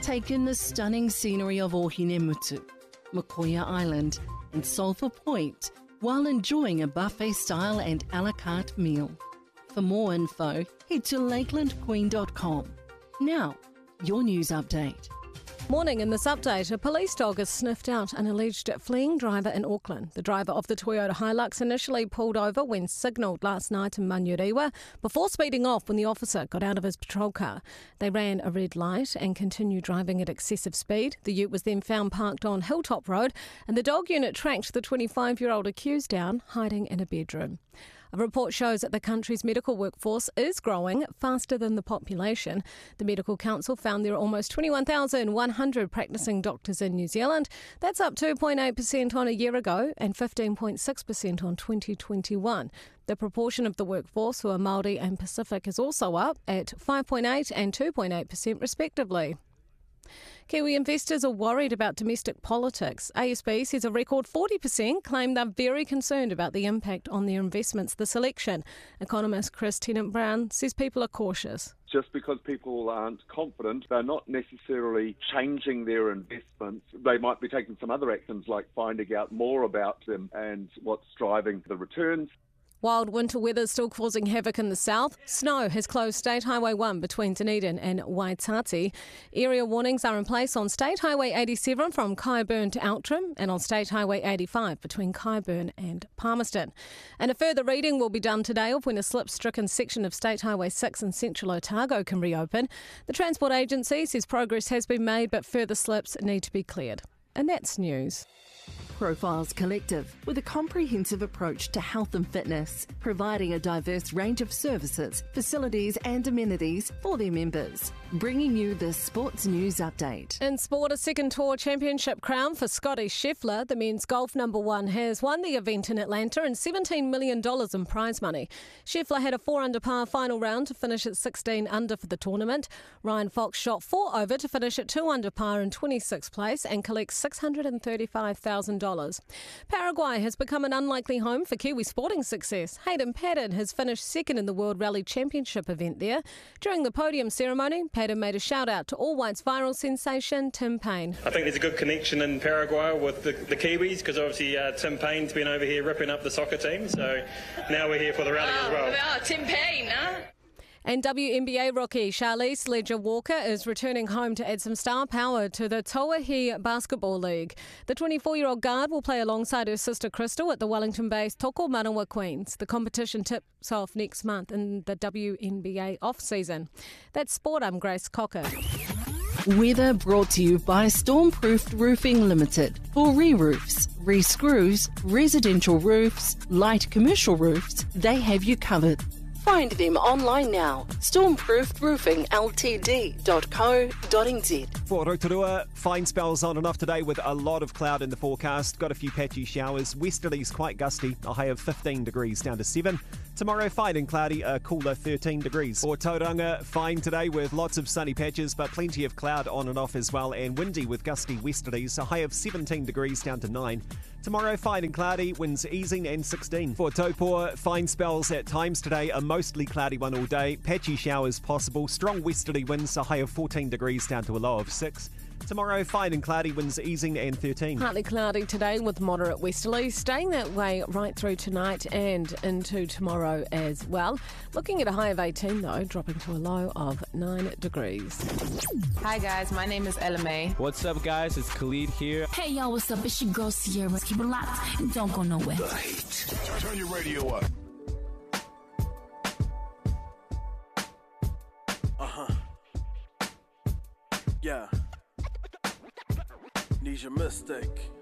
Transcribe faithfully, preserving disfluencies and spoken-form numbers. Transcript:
Take in the stunning scenery of Ohinemutu, Makoia Island and Sulphur Point while enjoying a buffet-style and a la carte meal. For more info, head to lakeland queen dot com. Now, your news update. Morning. In this update, a police dog has sniffed out an alleged fleeing driver in Auckland. The driver of the Toyota Hilux initially pulled over when signalled last night in Manurewa before speeding off when the officer got out of his patrol car. They ran a red light and continued driving at excessive speed. The ute was then found parked on Hilltop Road, and the dog unit tracked the twenty-five-year-old accused down, hiding in a bedroom. A report shows that the country's medical workforce is growing faster than the population. The Medical Council found there are almost twenty-one thousand one hundred practising doctors in New Zealand. That's up two point eight percent on a year ago and fifteen point six percent on twenty twenty-one. The proportion of the workforce who are Māori and Pacific is also up at five point eight and two point eight percent respectively. Kiwi investors are worried about domestic politics. A S B says a record forty percent claim they're very concerned about the impact on their investments this election. Economist Chris Tennant-Brown says people are cautious. Just because people aren't confident, they're not necessarily changing their investments. They might be taking some other actions like finding out more about them and what's driving the returns. Wild winter weather is still causing havoc in the south. Snow has closed State Highway one between Dunedin and Waitati. Area warnings are in place on State Highway eighty-seven from Kyburn to Outram and on State Highway eighty-five between Kyburn and Palmerston. And a further reading will be done today of when a slip-stricken section of State Highway six in central Otago can reopen. The Transport Agency says progress has been made, but further slips need to be cleared. And that's news. Profiles Collective, with a comprehensive approach to health and fitness, providing a diverse range of services, facilities and amenities for their members. Bringing you the Sports News Update. In sport, a second tour championship crown for Scotty Scheffler. The men's golf number one has won the event in Atlanta and seventeen million dollars in prize money. Scheffler had a four under par final round to finish at sixteen under for the tournament. Ryan Fox shot four over to finish at two under par in twenty-sixth place and collect six hundred thirty-five thousand dollars. Paraguay has become an unlikely home for Kiwi sporting success. Hayden Paddon has finished second in the World Rally Championship event there. During the podium ceremony, Paddon made a shout out to All White's viral sensation Tim Payne. I think there's a good connection in Paraguay with the, the Kiwis because obviously uh, Tim Payne's been over here ripping up the soccer team, so now we're here for the rally oh, as well. Oh, Tim Payne, huh? And W N B A rookie Charlize Ledger-Walker is returning home to add some star power to the Tauahi Basketball League. The twenty-four-year-old guard will play alongside her sister Crystal at the Wellington-based Toko Manawa Queens. The competition tips off next month in the W N B A off-season. That's sport. I'm Grace Cocker. Weather brought to you by Stormproofed Roofing Limited. For re-roofs, re-screws, residential roofs, light commercial roofs, they have you covered. Find them online now. stormproofed roofing l t d dot co dot n z. For Rotorua, fine spells on and off today with a lot of cloud in the forecast. Got a few patchy showers. Westerlies quite gusty. A high of fifteen degrees down to seven. Tomorrow, fine and cloudy, a cooler thirteen degrees. For Tauranga, fine today with lots of sunny patches, but plenty of cloud on and off as well, and windy with gusty westerlies. A high of seventeen degrees down to nine. Tomorrow, fine and cloudy, winds easing and sixteen. For Taupo, fine spells at times today, a mostly cloudy one all day. Patchy showers possible. Strong westerly winds, a high of fourteen degrees down to a low of six. Tomorrow, fine and cloudy, winds easing and thirteen. Partly cloudy today with moderate westerlies, staying that way right through tonight and into tomorrow as well. Looking at a high of eighteen though, dropping to a low of nine degrees. Hi guys, my name is Ella May. What's up guys, it's Khalid here. Hey y'all, what's up? It's your girl Sierra. Keep it locked and don't go nowhere. The Heat. Turn your radio up. Uh-huh. Yeah. Need your mistake.